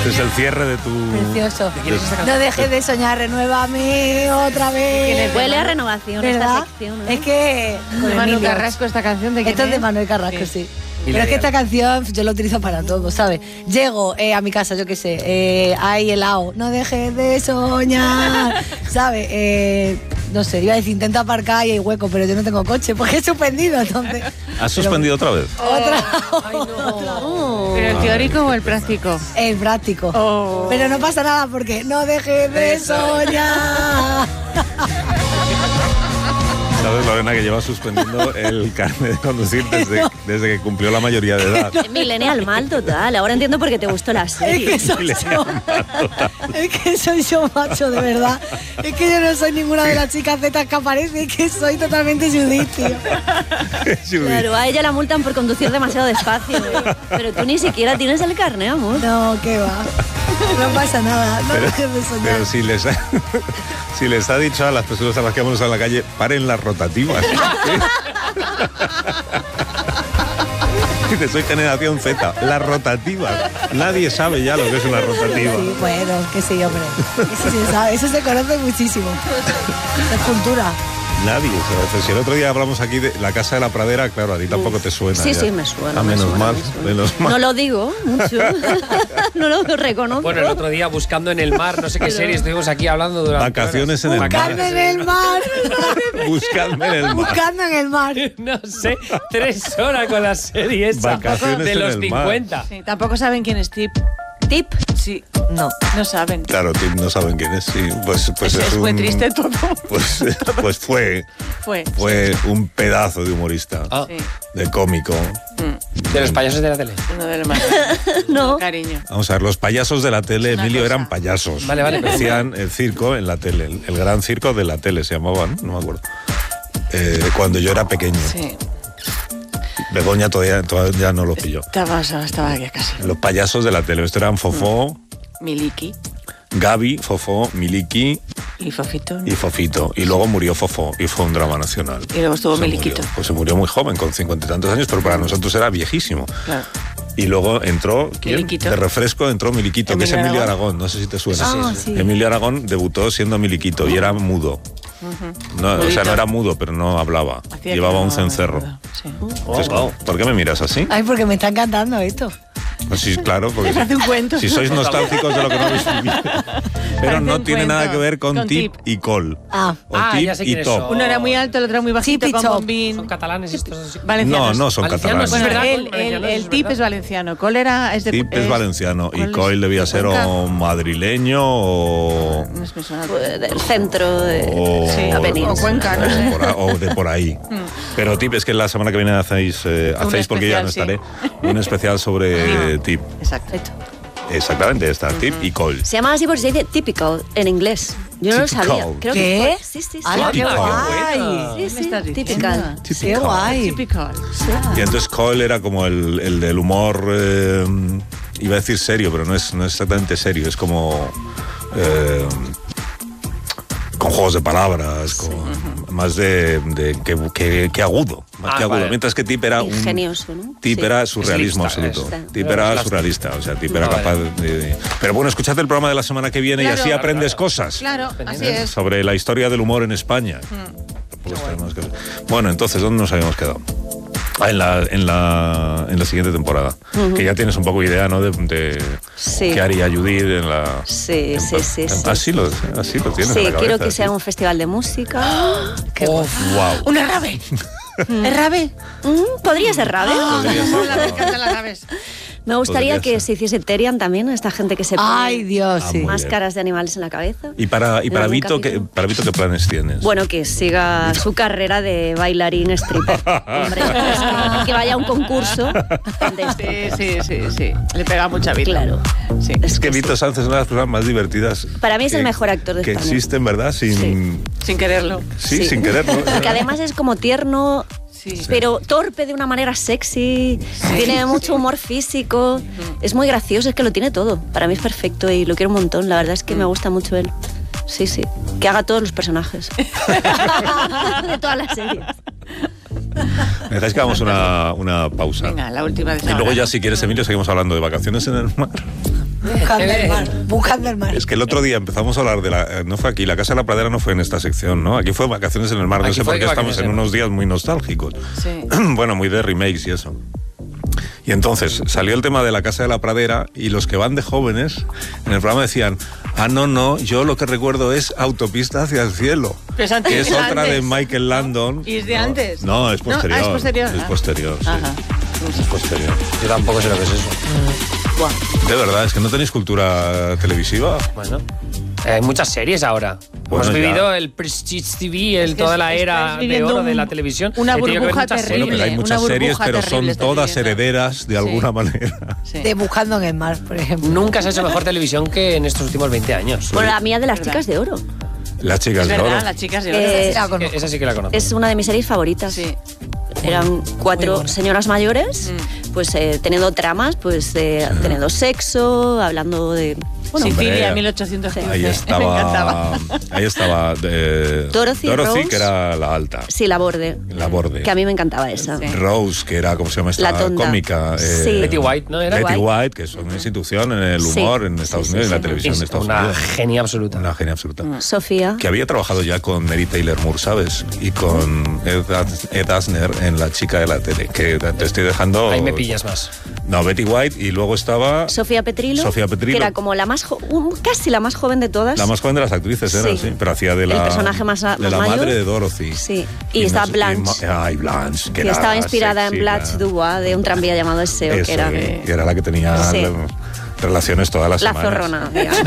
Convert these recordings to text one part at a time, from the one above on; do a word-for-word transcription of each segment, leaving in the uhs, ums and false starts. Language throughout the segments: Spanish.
Este es el cierre de tu... Precioso. ¿De no dejes de soñar, renuévame otra vez. Huele a renovación esta sección, ¿no? Es que... Con Manuel Carrasco, esta canción de quién Esto es de Manuel Carrasco, sí. sí. Pero es que esta canción yo la utilizo para todo, ¿sabes? Llego eh, a mi casa, yo qué sé, eh, hay helado, no dejes de soñar, ¿sabes? Eh, no sé, iba a decir, intento aparcar y hay hueco, pero yo no tengo coche porque he suspendido, entonces... ¿Has suspendido pero, otra vez? Otra. Oh, ay, no. Oh. ¿Pero el teórico o el práctico? El práctico. Oh. Pero no pasa nada porque no dejes de soñar. ¿Sabes, Lorena, que lleva suspendiendo el carnet de conducir desde, desde que cumplió la mayoría de edad? Millennial mal total. Ahora entiendo por qué te gustó la serie. Es que soy yo. Es que soy yo, macho, de verdad. Es que yo no soy ninguna de las chicas zetas que aparece. Es que soy totalmente Judith, tío. Claro, a ella la multan por conducir demasiado despacio. Pero tú ni siquiera tienes el carnet, amor. No, qué va. No pasa nada. No pero, dejes de soñar. Pero si les, ha, si les ha dicho a las personas a las que vamos a la calle, paren las rotativas. Dice, soy generación Z, las rotativas. Nadie sabe ya lo que es una rotativa. Sí, bueno, qué sé yo, pero eso se sabe, eso se conoce muchísimo. Es cultura. Nadie, o sea, si el otro día hablamos aquí de la Casa de la Pradera, claro, a ti tampoco te suena. Sí, ya. sí, me suena. Ah, me menos, suena, mal, me suena. menos mal. No lo digo mucho. No lo reconozco. Bueno, el otro día Buscando en el Mar, no sé qué serie, estuvimos aquí hablando durante Vacaciones en el mar. Buscando en el mar. Buscando en el mar. Buscando en el mar. No sé, tres horas con la serie esa Vacaciones de en los el cincuenta. Sí, tampoco saben quién es Tip. ¿Tip? Sí, no, no saben. Claro, no saben quién es, sí. Pues, pues es, es, es un, muy triste todo. Pues, pues fue, fue, fue sí. un pedazo de humorista, ah. sí. de cómico. Mm. De los payasos de la tele. Uno de los más. No. Cariño. Vamos a ver, los payasos de la tele, Emilio, cosa. eran payasos. Vale, vale. Hacían el circo en la tele, el, el gran circo de la tele se llamaba, ¿no? No me acuerdo. Eh, cuando yo era pequeño. Sí. Begoña todavía, todavía no lo pilló. Estaba, estaba aquí casi. Los payasos de la tele, estos eran Fofó, Miliki, Gaby, Fofó, Miliki y Fofito. y Fofito. Y luego murió Fofó y fue un drama nacional. Y luego estuvo se Miliquito. Murió, pues se murió muy joven, con cincuenta y tantos años, pero para nosotros era viejísimo. Claro. Y luego entró, ¿quién? Miliquito. De refresco entró Miliquito, Emilio que es Emilio Aragón. Aragón, no sé si te suena. Ah, sí. Emilio Aragón debutó siendo Miliquito y era mudo. Uh-huh. No, o sea, no era mudo, pero no hablaba. Hacía Llevaba que un no, cencerro. Sí. Entonces, Oh, wow. ¿por qué me miras así? Ay, porque me está encantando esto. Pues sí, claro, porque Me hace un cuento. si sois nostálgicos de lo que no habéis vivido. Pero Parece no un tiene cuento. nada que ver con, Con tip, tip. y col. Ah. O Ah, tip ya sé y quiénes top. son. Uno era muy alto, el otro era muy bajito, Tip y con top. bombín. Son catalanes estos. Así. No, Valencianos. no son Valencianos, catalanes. Bueno, ¿verdad? el, el, Valencianos, el es tip verdad. es valenciano. Cólera es de... Tip es, es valenciano y ¿cuál es? Coil debía ¿De ser Cuenca? o madrileño o... No es me suena. Pues del centro de O, Sí, la península. o Cuenca, no o sé. por a- o de por ahí. Pero tip es que la semana que viene hacéis, eh, Un hacéis porque ya no especial, estaré, un especial sobre tip. Exacto. Exactamente, está tip y Coil. Se llama así porque se dice typical en inglés. Yo no lo Typical. sabía. Creo ¿Qué? que fue- sí, sí, sí. ¡Hala, qué Typical. guay! Sí, ¿Qué sí, me estás diciendo? typical. ¡Qué Typical. guay! Typical. Y entonces Coil era como el, el del humor, eh, iba a decir serio, pero no es, no es exactamente serio, es como... eh, con juegos de palabras, con más de, de que, que, que agudo, más Ah, que agudo. vale. Mientras que Tip era un Ingenioso, ¿no? Tip Sí. era surrealismo Es lista, absoluto. es. Tip Es era lista. surrealista, o sea, Tip era Vale. capaz de, de- Pero bueno, escuchad el programa de la semana que viene Claro. y así aprendes Claro, cosas. Claro, así ¿eh? es. Sobre la historia del humor en España. Tampoco tenemos que- Bueno, entonces, ¿dónde nos habíamos quedado? Ah, en la, en la, en la siguiente temporada. Que ya tienes un poco idea, ¿no? De, de Sí. qué haría Judith en la... Sí, sí, sí, sí. Así lo, así lo tienes Sí, en la quiero cabeza, que sea sí. un festival de música. Qué Oh, guay. wow. ¡Una rave! ¿Es rave? Mm, Podría ser rave. Podría ser, Me ¿no? encantan las raves. Me gustaría Podría que ser. se hiciese Terian también, esta gente que se pone ¡Ay, Dios! Ah, Sí. muy máscaras de animales en la cabeza. Y para, y En para algún Vito, ¿qué, capítulo. para Vito, ¿qué planes tienes? Bueno, que siga su carrera de bailarín stripper. Hombre, es que, que vaya a un concurso de esto. Sí, sí, sí, sí. Le pega mucha vida. Claro. Sí. Es que sí. Vito Sánchez es una de las personas más divertidas. Para mí es el que- mejor actor de que España. existen, ¿verdad? Sin, Sin quererlo. sí, Sí. sin quererlo. Porque además es como tierno, Sí. pero torpe de una manera sexy, tiene mucho humor físico, es muy gracioso, es que lo tiene todo. Para mí es perfecto y lo quiero un montón, la verdad es que me gusta mucho él. Sí, sí, que haga todos los personajes de todas las series. ¿Me dejáis que hagamos una, una pausa? Venga, la última vez. Y luego ya, si quieres, Emilio, seguimos hablando de vacaciones en el mar. Buscando el mar, buscando el mar. Es que el otro día empezamos a hablar de la... No fue aquí, la Casa de la Pradera no fue en esta sección, ¿no? Aquí fue Vacaciones en el Mar. No Aquí sé fue por qué de estamos en vacaciones, unos días muy nostálgicos. Sí. Bueno, muy de remakes y eso. Y entonces salió el tema de la Casa de la Pradera y los que van de jóvenes en el programa decían, ah, no, no, yo lo que recuerdo es Autopista hacia el cielo. Pero es antes, que es es otra antes. de Michael Landon. ¿Y es de No, antes? No, es No, ah, posterior. es posterior. Es Ah. posterior, sí. Ajá. Es posterior. Yo tampoco sé lo que es eso. Buah. De verdad, es que no tenéis cultura televisiva. Bueno, hay muchas series ahora. Bueno, Hemos ya. vivido el Prestige T V, el, Es que toda es- la era estáis de viviendo oro de un- la televisión. una He tenido que ver burbuja muchas terrible. Bueno, pero hay Una muchas burbuja series, pero terrible son estás todas viviendo. herederas de Sí. alguna manera. Sí. De Buscando en el Mar, por ejemplo. Nunca se ha hecho mejor televisión que en estos últimos veinte años. Bueno, la mía de las ¿Verdad? chicas de oro. Las chicas Es de verdad, oro. las chicas de Eh, oro. La conozco. Eh, Esa sí que la conozco. Es una de mis series favoritas. Sí. Eran cuatro señoras mayores, pues eh, teniendo tramas, pues eh, teniendo sexo, hablando de... Bueno, Hombre, Sicilia, mil ochocientos quince. Ahí Me estaba. encantaba. Ahí estaba. eh, Dorothy Rose. que era la alta. sí, La Borde. La Borde. Que a mí me encantaba esa. Sí. Rose, que era, ¿cómo se llama esta La tonta. cómica? eh, Sí. Betty White, ¿no era? Betty White. White, que es una institución en el Sí. humor en Estados Sí, Unidos, sí, en la sí. televisión Es de Estados una Unidos. genia absoluta. Una genia absoluta. Sofía. Que había trabajado ya con Mary Taylor Moore, ¿sabes? Y con Ed, Ed Asner en La chica de la tele, que te estoy dejando... Ahí me pillas más. No, Betty White, y luego estaba... Sofía Petrilo, Sofía Petrilo. que era como la más jo- un- casi la más joven de todas. La más joven de las actrices era, Sí. sí, pero hacía de la... El personaje más a- de la más mayor. madre de Dorothy. Sí. Y estaba no sé- Blanche. ma- Ay, Blanche. que era estaba inspirada sexy, en Blanche la- Dubois, de un tranvía llamado Eseo, Eso, que era y- y era la que tenía Sí. la- relaciones todas las la semanas. zorrona. digamos.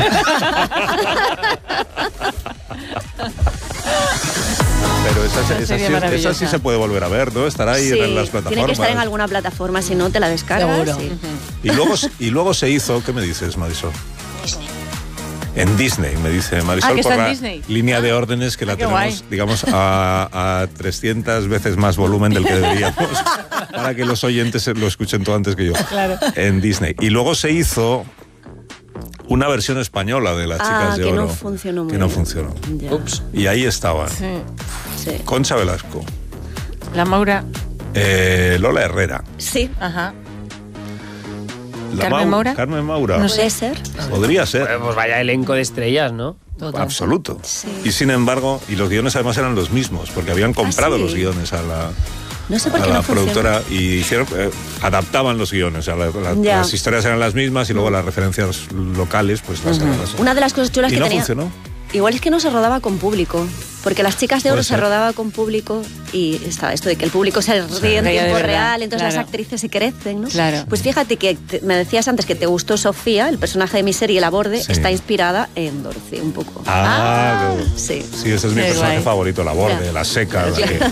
Pero esa, esa, serie sí, esa maravillosa. sí se puede volver a ver, ¿no? Estará ahí Sí, en las plataformas. tiene que estar en alguna plataforma, si no te la descargas. Seguro. sí. Y luego, y luego se hizo, ¿qué me dices, Marisol? En Disney, me dice Marisol, Ah, que por está en la Disney. línea de órdenes que la Ah, qué tenemos, guay. digamos, a, a trescientas veces más volumen del que deberíamos, para que los oyentes lo escuchen todo antes que yo. Claro. En Disney. Y luego se hizo una versión española de Las Ah, Chicas de que no Oro. funcionó muy Que no bien. funcionó. Ya. Ups. Y ahí estaban Sí. Sí. Concha Velasco, La Maura. eh, Lola Herrera, Sí, Ajá. la ¿Carmen Mau- Maura? Carmen Maura. No puede ser. Podría ser. Bueno, pues vaya elenco de estrellas, ¿no? Total. Absoluto. Sí. Y sin embargo, y los guiones además eran los mismos, porque habían comprado sí? los guiones a la, No sé por a qué la no funciona. productora y hicieron, eh, adaptaban los guiones. O sea, la- la- Ya. las historias eran las mismas y luego las referencias locales, pues las eran las- Una de las cosas chulas Y que no tenía. funcionó. Igual es que no se rodaba con público. Porque Las Chicas de Puede Oro se ser. rodaba con público y está esto de que el público se ríe en Ríe de tiempo verdad, real, entonces claro. las actrices se crecen, ¿no? Claro. Pues fíjate que te- me decías antes que te gustó Sofía, el personaje de mi serie La Borde, Sí. está inspirada en Dorothy un poco. Ah, qué- Sí. sí, ese es mi Qué personaje guay. favorito, la borde, Ya. la seca, la que,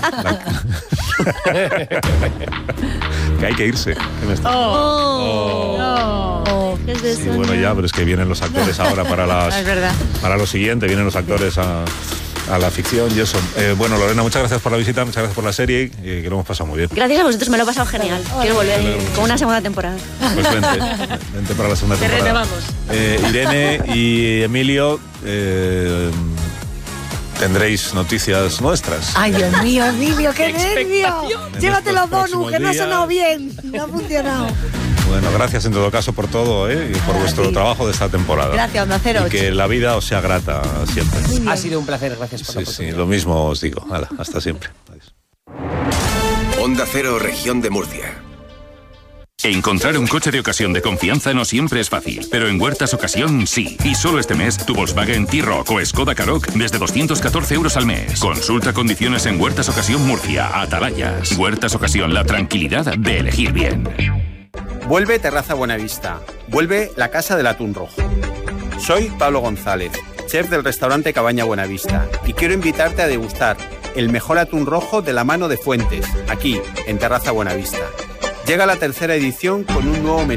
la- que hay que irse. ¿Qué me está- Oh. No. Es de Sí, eso. bueno, ya, pero es que vienen los actores ahora para las, Ah, es verdad. para lo siguiente, vienen los actores a, a la ficción y eso. Eh, bueno, Lorena, muchas gracias por la visita, muchas gracias por la serie, eh, que lo hemos pasado muy bien. Gracias a vosotros, me lo he pasado genial. Quiero volver con una segunda temporada. Pues vente, vente para la segunda Te temporada. renovamos. Eh, Irene y Emilio, eh, tendréis noticias nuestras. Ay, Dios mío, Emilio, qué nervio. En Llévate estos los donuts, próximos que no ha días. sonado bien. No ha funcionado. Bueno, gracias en todo caso por todo, ¿eh? Y por A vuestro ti. trabajo de esta temporada. Gracias, Onda Cero. Y que la vida os sea grata siempre. Ha sido un placer, gracias por la Sí, sí, oportunidad. lo mismo os digo. Hala, hasta siempre. Adiós. Onda Cero, región de Murcia. Encontrar un coche de ocasión de confianza no siempre es fácil, pero en Huertas Ocasión sí. Y solo este mes, tu Volkswagen T-Roc o Skoda Karoq desde doscientos catorce euros al mes. Consulta condiciones en Huertas Ocasión Murcia, Atalayas. Huertas Ocasión, la tranquilidad de elegir bien. Vuelve Terraza Buenavista. Vuelve la Casa del Atún Rojo. Soy Pablo González, chef del restaurante Cabaña Buenavista, y quiero invitarte a degustar el mejor atún rojo de la mano de Fuentes, aquí, en Terraza Buenavista. Llega la tercera edición con un nuevo menú